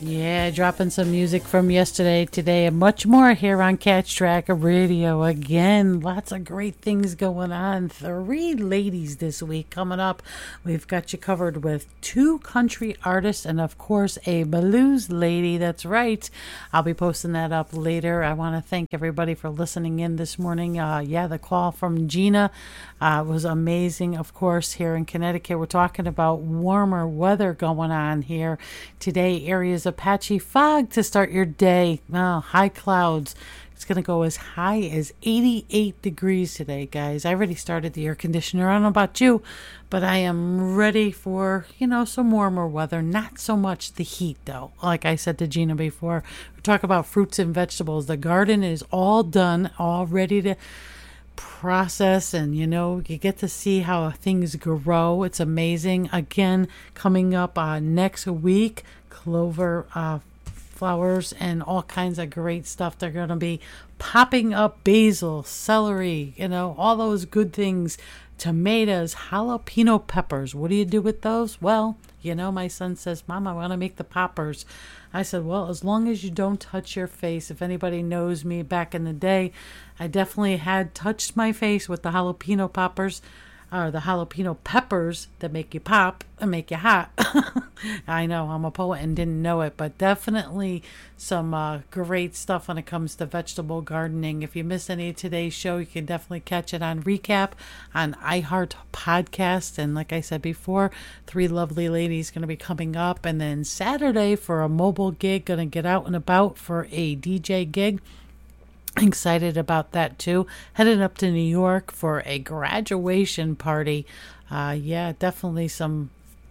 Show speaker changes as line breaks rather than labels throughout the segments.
Yeah, dropping some music from yesterday, today, and much more here on Catch Track Radio. Again, lots of great things going on. 3 ladies this week coming up. We've got you covered with 2 country artists and, of course, a blues lady. That's right. I'll be posting that up later. I want to thank everybody for listening in this morning. The call from Gina was amazing. Of course, here in Connecticut, we're talking about warmer weather going on here today. Areas of patchy fog to start your day. High clouds. It's going to go as high as 88 degrees today, guys. I already started the air conditioner. I don't know about you, but I am ready for, some warmer weather. Not so much the heat, though. Like I said to Gina before, we talk about fruits and vegetables. The garden is all done, all ready to process, and you get to see how things grow. It's amazing. Again, coming up next week, clover flowers and all kinds of great stuff. They're going to be popping up. Basil, celery, all those good things. Tomatoes, jalapeno peppers. What do you do with those? Well, my son says, Mom, I want to make the poppers. I said, well, as long as you don't touch your face. If anybody knows me back in the day, I definitely had touched my face with the jalapeno poppers, or the jalapeno peppers that make you pop and make you hot. I know, I'm a poet and didn't know it, but definitely some great stuff when it comes to vegetable gardening. If you missed any of today's show, you can definitely catch it on Recap on iHeart Podcast. And like I said before, 3 lovely ladies going to be coming up. And then Saturday for a mobile gig, going to get out and about for a DJ gig. Excited about that too. Headed up to New York for a graduation party. Definitely some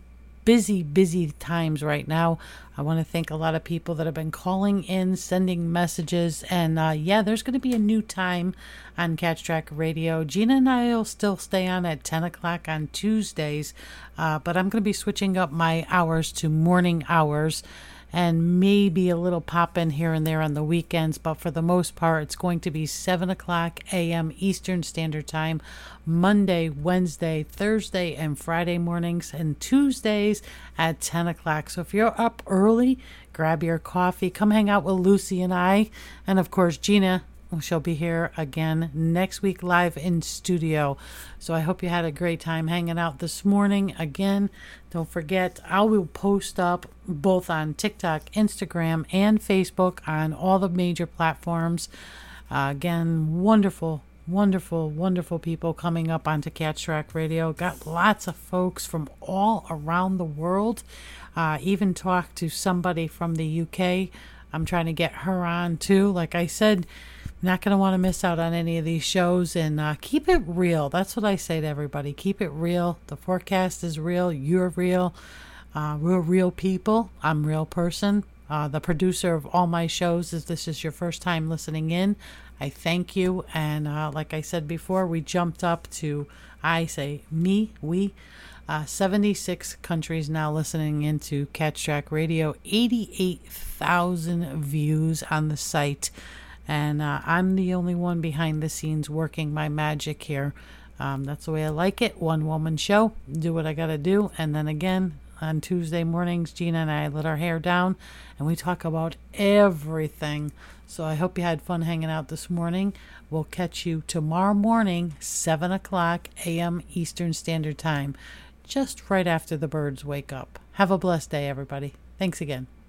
busy times right now. I want to thank a lot of people that have been calling in, sending messages, and there's going to be a new time on Catch Track Radio. Gina and I will still stay on at 10 o'clock on Tuesdays, but I'm going to be switching up my hours to morning hours, and maybe a little pop in here and there on the weekends, but for the most part, it's going to be 7 o'clock a.m. Eastern Standard Time, Monday, Wednesday, Thursday, and Friday mornings, and Tuesdays at 10 o'clock. So if you're up early, grab your coffee, come hang out with Lucy and I, and of course, Gina. She'll be here again next week live in studio. So I hope you had a great time hanging out this morning. Again, don't forget, I will post up both on TikTok, Instagram, and Facebook on all the major platforms. Again, wonderful people coming up onto Catch Track Radio. Got lots of folks from all around the world. Even talked to somebody from the UK. I'm trying to get her on too. Like I said, not going to want to miss out on any of these shows, and keep it real. That's what I say to everybody. Keep it real. The forecast is real. You're real. We're real people. I'm a real person. The producer of all my shows, if this is your first time listening in, I thank you. And like I said before, we jumped up to, we 76 countries now listening into Catch Track Radio, 88,000 views on the site. And I'm the only one behind the scenes working my magic here. That's the way I like it. One woman show. Do what I got to do. And then again, on Tuesday mornings, Gina and I let our hair down and we talk about everything. So I hope you had fun hanging out this morning. We'll catch you tomorrow morning, 7 o'clock a.m. Eastern Standard Time, just right after the birds wake up. Have a blessed day, everybody. Thanks again.